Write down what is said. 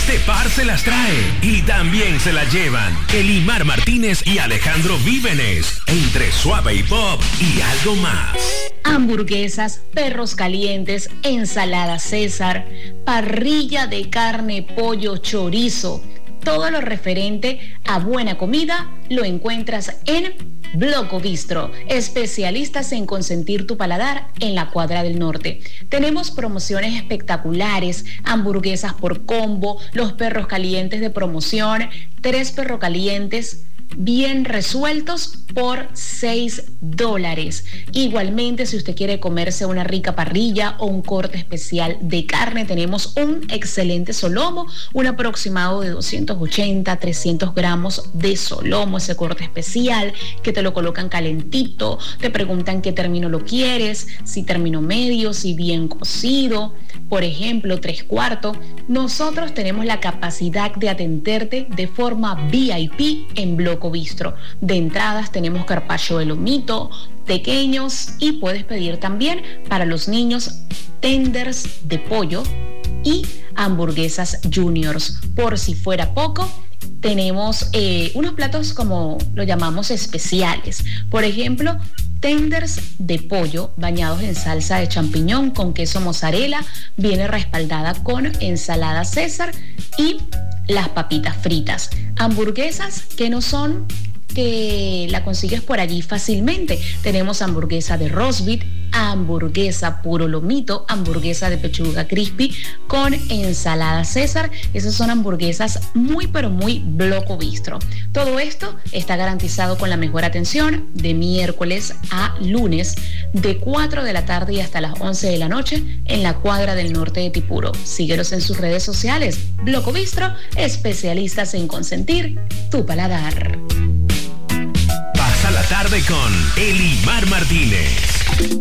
Este par se las trae y también se las llevan Elimar Martínez y Alejandro Vívenes, entre Suave y Pop y algo más. Hamburguesas, perros calientes, ensalada César, parrilla de carne, pollo, chorizo. Todo lo referente a buena comida lo encuentras en Bloco Bistro, especialistas en consentir tu paladar en la Cuadra del Norte. Tenemos promociones espectaculares, hamburguesas por combo, los perros calientes de promoción, 3 perros calientes bien resueltos por $6. Igualmente, si usted quiere comerse una rica parrilla o un corte especial de carne, tenemos un excelente solomo, un aproximado de 280, 300 gramos de solomo, ese corte especial que te lo colocan calentito, te preguntan qué término lo quieres, si término medio, si bien cocido, por ejemplo, 3/4. Nosotros tenemos la capacidad de atenderte de forma VIP en Bloco Bistro. De entradas tenemos carpaccio de lomito, pequeños, y puedes pedir también para los niños tenders de pollo y hamburguesas juniors. Por si fuera poco, tenemos unos platos como lo llamamos especiales. Por ejemplo, tenders de pollo bañados en salsa de champiñón con queso mozzarella, viene respaldada con ensalada César y las papitas fritas. Hamburguesas que no son que la consigues por allí fácilmente. Tenemos hamburguesa de roast beef, hamburguesa puro lomito, hamburguesa de pechuga crispy con ensalada César. Esas son hamburguesas muy pero muy Bloco Bistro. Todo esto está garantizado con la mejor atención de miércoles a lunes de 4 de la tarde y hasta las 11 de la noche en la Cuadra del Norte de Tipuro. Síguelos en sus redes sociales. Bloco Bistro, especialistas en consentir tu paladar. Pasa la tarde con Elimar Martínez.